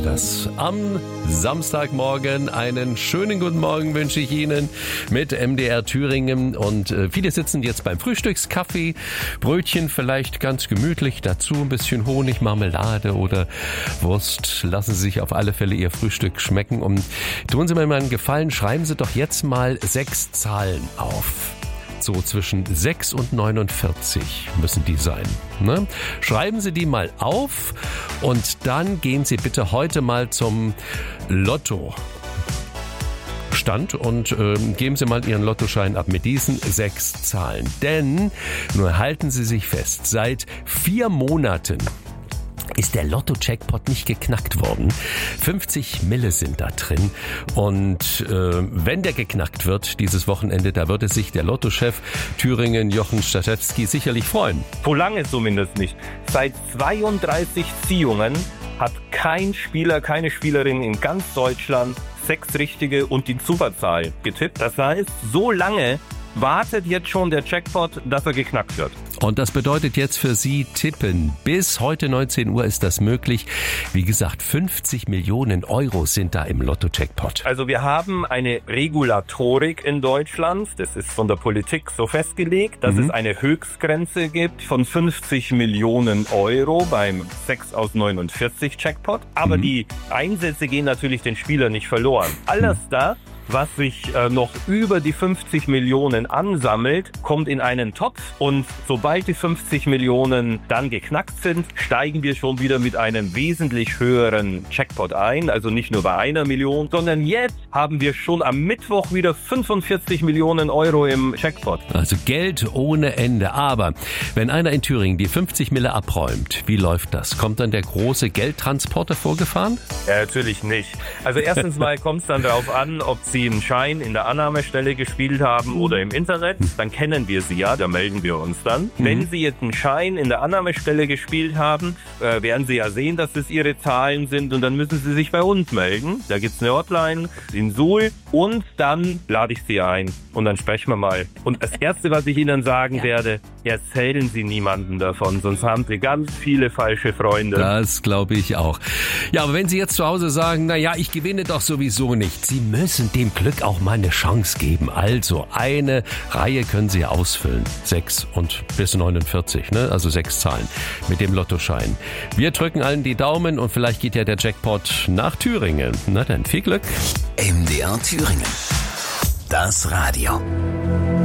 war das. Am Samstagmorgen einen schönen guten Morgen wünsche ich Ihnen mit MDR Thüringen. Und viele sitzen jetzt beim Frühstückskaffee. Brötchen vielleicht ganz gemütlich, dazu ein bisschen Honig, Marmelade oder Wurst. Lassen Sie sich auf alle Fälle Ihr Frühstück schmecken. Und tun Sie mir mal einen Gefallen, schreiben Sie doch jetzt mal 6 Zahlen auf. So zwischen 6 und 49 müssen die sein. Ne? Schreiben Sie die mal auf und dann gehen Sie bitte heute mal zum Lottostand und geben Sie mal Ihren Lottoschein ab mit diesen 6 Zahlen. Denn, nur halten Sie sich fest, seit 4 Monaten ist der Lotto-Jackpot nicht geknackt worden. 50 Mille sind da drin. Und wenn der geknackt wird, dieses Wochenende, da würde sich der Lottochef Thüringen, Jochen Stachewski, sicherlich freuen. So lange zumindest nicht. Seit 32 Ziehungen hat kein Spieler, keine Spielerin in ganz Deutschland 6 richtige und die Zufallszahl getippt. Das heißt, so lange wartet jetzt schon der Jackpot, dass er geknackt wird. Und das bedeutet jetzt für Sie tippen. Bis heute 19 Uhr ist das möglich. Wie gesagt, 50 Millionen Euro sind da im Lotto-Jackpot. Also wir haben eine Regulatorik in Deutschland. Das ist von der Politik so festgelegt, dass es eine Höchstgrenze gibt von 50 Millionen Euro beim 6 aus 49 Jackpot. Aber die Einsätze gehen natürlich den Spielern nicht verloren. Alles das, was sich noch über die 50 Millionen ansammelt, kommt in einen Topf und sobald die 50 Millionen dann geknackt sind, steigen wir schon wieder mit einem wesentlich höheren Jackpot ein, also nicht nur bei 1 Million, sondern jetzt haben wir schon am Mittwoch wieder 45 Millionen Euro im Jackpot. Also Geld ohne Ende, aber wenn einer in Thüringen die 50 Mille abräumt, wie läuft das? Kommt dann der große Geldtransporter vorgefahren? Ja, natürlich nicht. Also erstens mal kommt es dann darauf an, ob Sie einen Schein in der Annahmestelle gespielt haben oder im Internet, dann kennen wir Sie ja, da melden wir uns dann. Wenn Sie jetzt einen Schein in der Annahmestelle gespielt haben, werden Sie ja sehen, dass das Ihre Zahlen sind und dann müssen Sie sich bei uns melden. Da gibt's eine Hotline in Suhl und dann lade ich Sie ein und dann sprechen wir mal. Und das Erste, was ich Ihnen sagen werde, erzählen Sie niemanden davon, sonst haben Sie ganz viele falsche Freunde. Das glaube ich auch. Ja, aber wenn Sie jetzt zu Hause sagen, naja, ich gewinne doch sowieso nicht, Sie müssen dem Glück auch mal eine Chance geben. Also eine Reihe können Sie ausfüllen. 6 und bis 49, ne? Also 6 Zahlen mit dem Lottoschein. Wir drücken allen die Daumen und vielleicht geht ja der Jackpot nach Thüringen. Na dann, viel Glück. MDR Thüringen. Das Radio.